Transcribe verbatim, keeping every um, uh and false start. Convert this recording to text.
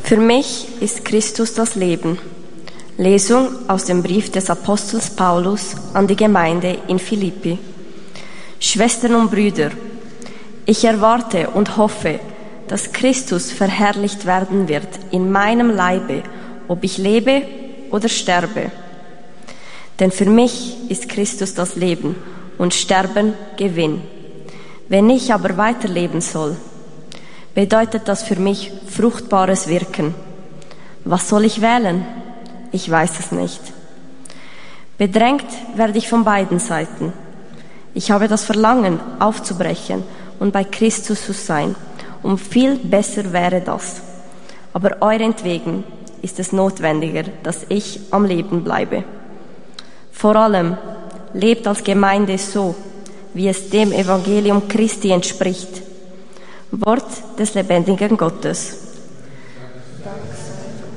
Für mich ist Christus das Leben. Lesung aus dem Brief des Apostels Paulus an die Gemeinde in Philippi. Schwestern und Brüder, ich erwarte und hoffe, dass Christus verherrlicht werden wird in meinem Leibe, ob ich lebe oder sterbe. Denn für mich ist Christus das Leben und Sterben Gewinn. Wenn ich aber weiterleben soll, bedeutet das für mich fruchtbares Wirken. Was soll ich wählen? Ich weiß es nicht. Bedrängt werde ich von beiden Seiten. Ich habe das Verlangen, aufzubrechen und bei Christus zu sein. Und viel besser wäre das. Aber eurentwegen ist es notwendiger, dass ich am Leben bleibe. Vor allem lebt als Gemeinde so, wie es dem Evangelium Christi entspricht. Wort des lebendigen Gottes. Dank sei